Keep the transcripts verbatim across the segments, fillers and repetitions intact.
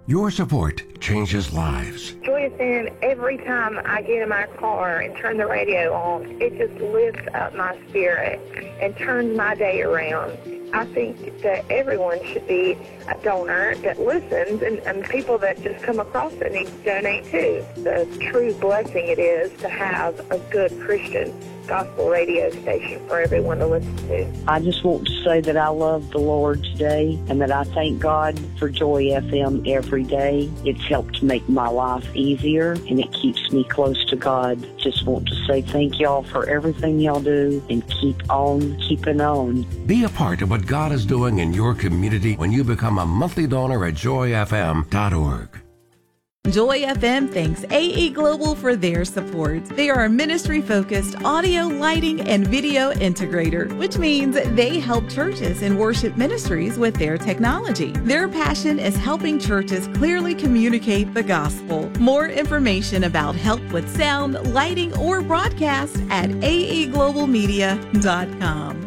Your support changes lives. Joy F M, every time I get in my car and turn the radio on, it just lifts up my spirit and turns my day around. I think that everyone should be a donor that listens, and, and people that just come across it need to donate too. The true blessing it is to have a good Christian gospel radio station for everyone to listen to. I just want to say that I love the Lord today and that I thank God for Joy F M every day. It's helped make my life easier and it keeps me close to God. Just want to say thank y'all for everything y'all do and keep on keeping on. Be a part of what God is doing in your community when you become a monthly donor at joy f m dot org. Joy F M thanks A E Global for their support. They are a ministry-focused audio, lighting, and video integrator, which means they help churches and worship ministries with their technology. Their passion is helping churches clearly communicate the gospel. More information about help with sound, lighting, or broadcast at a e global media dot com.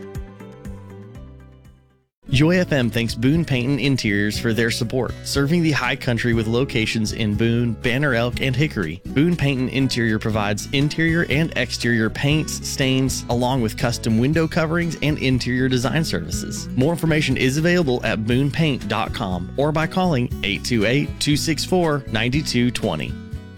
Joy F M thanks Boone Painting Interiors for their support, serving the high country with locations in Boone, Banner Elk, and Hickory. Boone Painting Interior provides interior and exterior paints, stains, along with custom window coverings and interior design services. More information is available at boone paint dot com or by calling eight two eight, two six four, nine two two zero.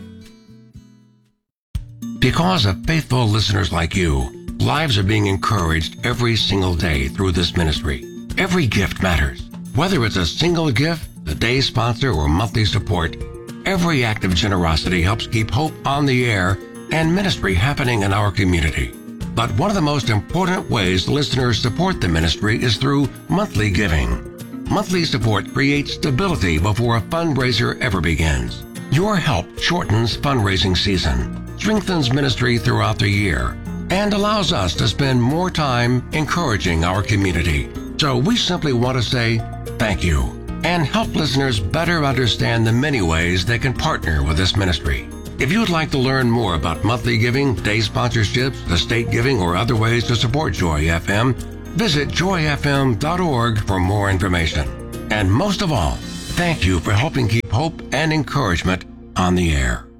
Because of faithful listeners like you, lives are being encouraged every single day through this ministry. Every gift matters. Whether it's a single gift, the day sponsor, or monthly support, every act of generosity helps keep hope on the air and ministry happening in our community. But one of the most important ways listeners support the ministry is through monthly giving. Monthly support creates stability before a fundraiser ever begins. Your help shortens fundraising season, strengthens ministry throughout the year, and allows us to spend more time encouraging our community. So we simply want to say thank you and help listeners better understand the many ways they can partner with this ministry. If you would like to learn more about monthly giving, day sponsorships, estate giving, or other ways to support Joy F M, visit joy f m dot org for more information. And most of all, thank you for helping keep hope and encouragement on the air.